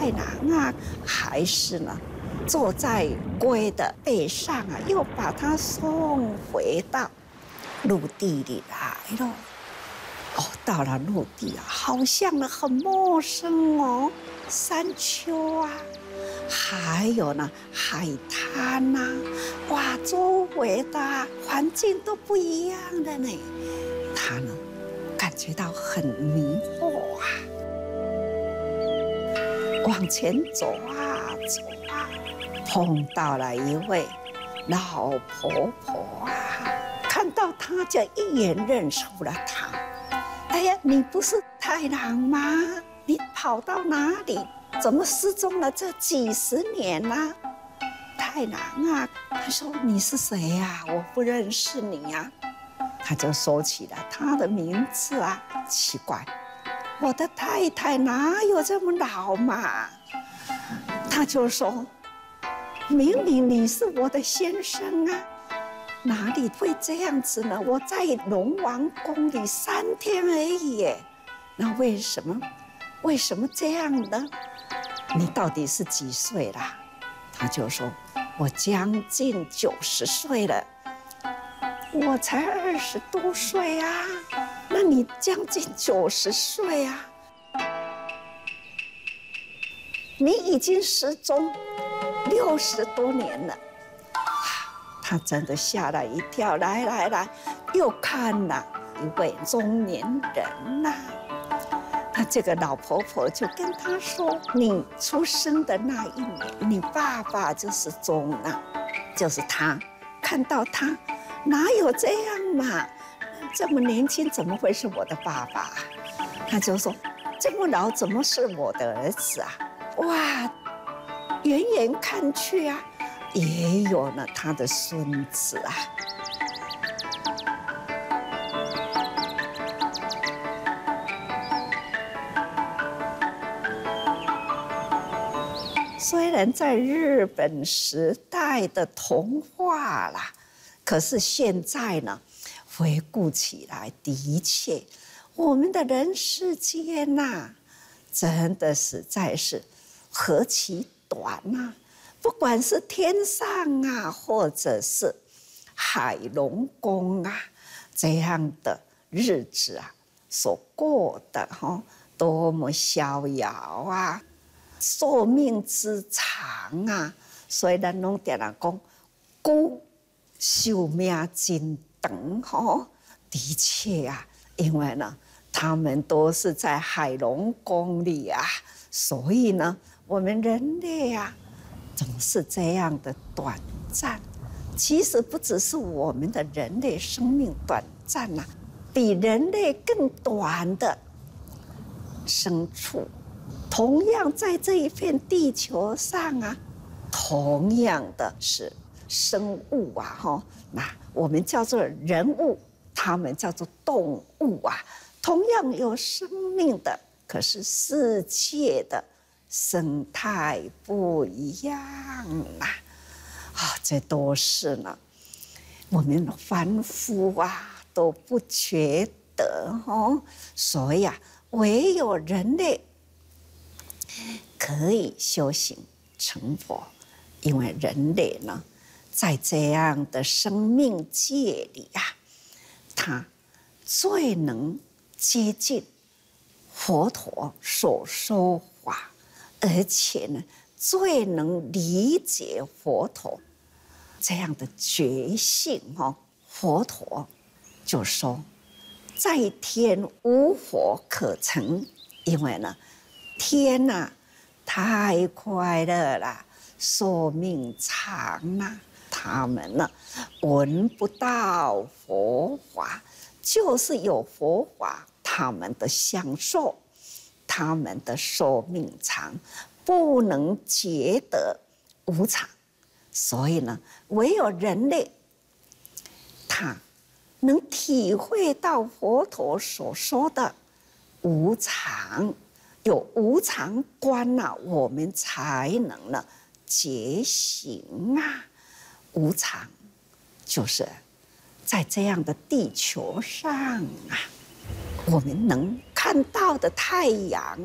太郎啊，还是呢，坐在龟的背上啊，又把它送回到陆地里来了。哦，到了陆地啊，好像呢很陌生哦，山丘啊，还有呢海滩呐，哇，周围的环境都不一样的呢。他呢感觉到很迷惑啊，往前走啊走啊，碰到了一位老婆婆啊，看到他就一眼认出了他。哎呀，你不是太郎吗？你跑到哪里？怎么失踪了这几十年了？太郎啊，他说你是谁呀？我不认识你呀。他就说起了他的名字啊，奇怪，我的太太哪有这么老嘛？他就说，明明你是我的先生啊。哪里会这样子呢？我在龙王宫里3天而已耶，那为什么这样呢？你到底是几岁啦？他就说，我将近90岁了，我才20多岁啊，那你将近90岁啊，你已经失踪60多年了。他真的吓了一跳，来，又看了一位中年人呐。那这个老婆婆就跟他说：“你出生的那一年，你爸爸就失踪了，就是他。看到他，哪有这样嘛？这么年轻，怎么会是我的爸爸？”他就说：“这么老，怎么是我的儿子啊？”哇，远远看去啊，也有了他的孙子啊。虽然在日本时代的童话啦，可是现在呢，回顾起来，的确，我们的人世间呐，真的实在是何其短呐！不管是天上啊，或者是海龙宫啊，这样的日子啊，所过的哈，多么逍遥啊！寿命之长啊，所以咱拢定人讲，古寿命真长吼。的确啊，因为呢，他们都是在海龙宫里啊，所以呢，我们人类啊，总是这样的短暂。其实不只是我们的人类生命短暂呐，比人类更短的牲畜。同样在这一片地球上啊，同样的是生物啊，哈，那我们叫做人物，他们叫做动物啊，同样有生命的，可是世界的生态不一样啊，这都是呢，我们凡夫啊都不觉得哦，所以啊，唯有人类可以修行成佛，因为人类呢，在这样的生命界里啊，他最能接近佛陀所说法，而且呢，最能理解佛陀这样的觉性哦。佛陀就说：“在天无佛可成。”因为呢，天啊，太快乐了，寿命长啊，他们呢闻不到佛法，就是有佛法，他们的享受，他们的寿命长，不能觉得无常。所以呢，唯有人类，他能体会到佛陀所说的无常，有无常观啊，我们才能呢觉醒啊。无常就是在这样的地球上啊，我们能看到的太阳